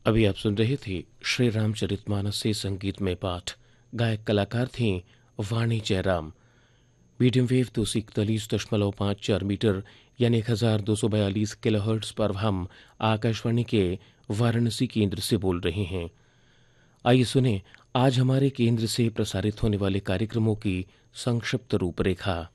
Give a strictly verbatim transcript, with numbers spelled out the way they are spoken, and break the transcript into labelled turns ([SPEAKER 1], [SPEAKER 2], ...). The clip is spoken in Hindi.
[SPEAKER 1] अभी आप सुन रहे थे श्री रामचरितमानस से संगीत में पाठ। गायक कलाकार थे वाणी जयराम। मीडियम वेव दो सौ इकतालीस दशमलव पाँच चार मीटर यानी एक हजार दो सौ बयालीस किलोहर्ट्ज पर हम आकाशवाणी के वाराणसी केंद्र से बोल रहे हैं। आइए सुने आज हमारे केंद्र से प्रसारित होने वाले कार्यक्रमों की संक्षिप्त रूपरेखा।